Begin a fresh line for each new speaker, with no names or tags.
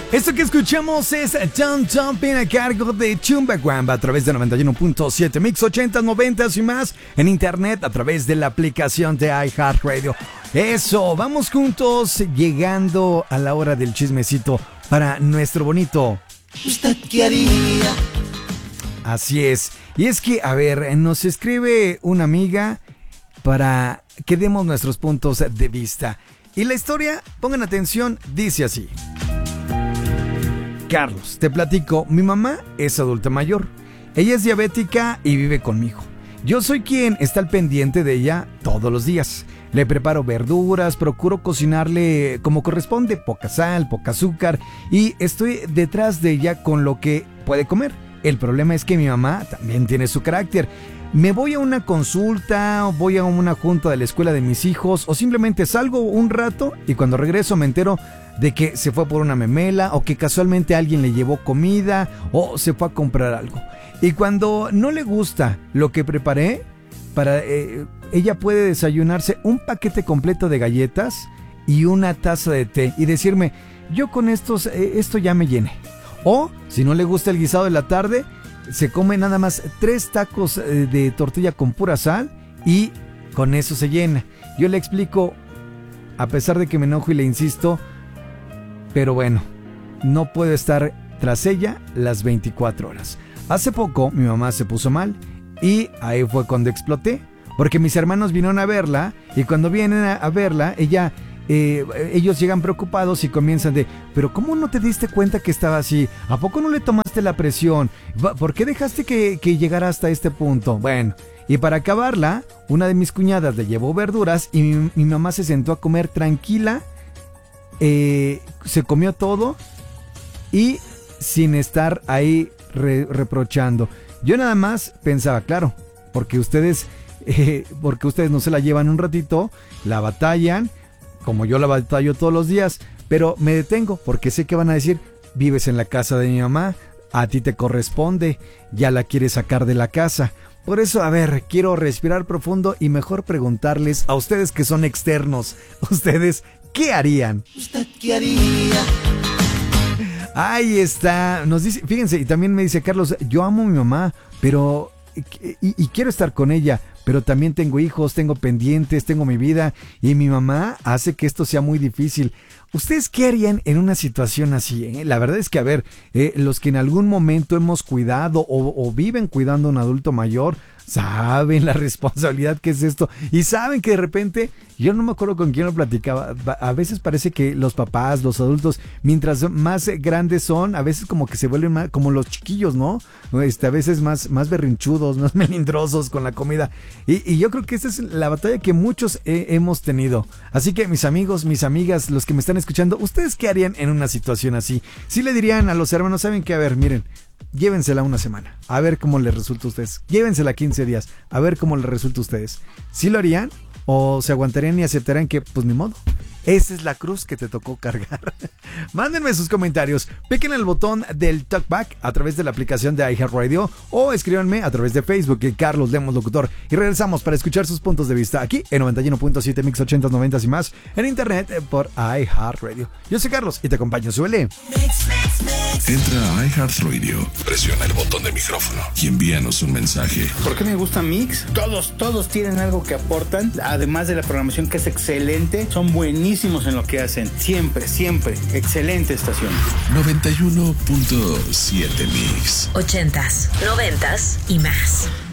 Esto que escuchamos es Don't Jumping a cargo de Chumbawamba a través de 91.7 Mix 80, 90 y más en internet a través de la aplicación de iHeartRadio. Eso, vamos juntos llegando a la hora del chismecito para nuestro bonito
¿Usted qué haría?
Así es. Y es que, a ver, nos escribe una amiga para que demos nuestros puntos de vista. Y la historia, pongan atención, dice así. Carlos, te platico, mi mamá es adulta mayor. Ella es diabética y vive conmigo. Yo soy quien está al pendiente de ella todos los días. Le preparo verduras, procuro cocinarle como corresponde, poca sal, poca azúcar, y estoy detrás de ella con lo que puede comer. El problema es que mi mamá también tiene su carácter. Me voy a una consulta, voy a una junta de la escuela de mis hijos, o simplemente salgo un rato y cuando regreso me entero de que se fue por una memela o que casualmente alguien le llevó comida o se fue a comprar algo. Y cuando no le gusta lo que preparé, ella puede desayunarse un paquete completo de galletas y una taza de té y decirme, yo con esto ya me llené. O, si no le gusta el guisado de la tarde, se come nada más 3 tacos de tortilla con pura sal y con eso se llena. Yo le explico, a pesar de que me enojo y le insisto, pero bueno, no puedo estar tras ella las 24 horas. Hace poco mi mamá se puso mal y ahí fue cuando exploté, porque mis hermanos vinieron a verla y cuando vienen a verla, ellos llegan preocupados y comienzan de, pero ¿cómo no te diste cuenta que estaba así? ¿A poco no le tomaste la presión? ¿Por qué dejaste que llegara hasta este punto? Bueno, y para acabarla, una de mis cuñadas le llevó verduras y mi mamá se sentó a comer tranquila, se comió todo y sin estar ahí reprochando. Yo nada más pensaba, claro, porque ustedes no se la llevan un ratito, la batallan, como yo la batallo todos los días, pero me detengo porque sé que van a decir, vives en la casa de mi mamá, a ti te corresponde, ya la quieres sacar de la casa. Por eso, a ver, quiero respirar profundo y mejor preguntarles a ustedes que son externos, ¿ustedes qué harían?
¿Usted qué haría?
Ahí está, nos dice, fíjense, y también me dice Carlos, yo amo a mi mamá, pero y quiero estar con ella, pero también tengo hijos, tengo pendientes, tengo mi vida y mi mamá hace que esto sea muy difícil. ¿Ustedes qué harían en una situación así? La verdad es que, a ver, los que en algún momento hemos cuidado o viven cuidando a un adulto mayor, saben la responsabilidad que es esto y saben que de repente, yo no me acuerdo con quién lo platicaba, a veces parece que los papás, los adultos, mientras más grandes son, a veces como que se vuelven más, como los chiquillos, ¿no? A veces más berrinchudos, más melindrosos con la comida y yo creo que esa es la batalla que muchos hemos tenido. Así que mis amigos, mis amigas, los que me están escuchando, ¿ustedes qué harían en una situación así? ¿Sí le dirían a los hermanos, saben qué? A ver, miren, llévensela una semana, a ver cómo les resulta a ustedes. Llévensela 15 días, a ver cómo les resulta a ustedes. ¿Sí lo harían? ¿O se aguantarían y aceptarían que, pues ni modo? Esa es la cruz que te tocó cargar. Mándenme sus comentarios, piquen el botón del talkback a través de la aplicación de iHeartRadio o escríbanme a través de Facebook, Carlos Lemos Locutor. Y regresamos para escuchar sus puntos de vista aquí en 91.7 Mix 80, 90 y más en internet por iHeartRadio. Yo soy Carlos y te acompaño, súbele.
Entra a iHeartRadio, presiona el botón de micrófono y envíanos un mensaje.
¿Por qué me gusta Mix? Todos tienen algo que aportan, además de la programación que es excelente, son buenísimos en lo que hacen, siempre, excelente estación.
91.7 Mix
80s, 90s y más.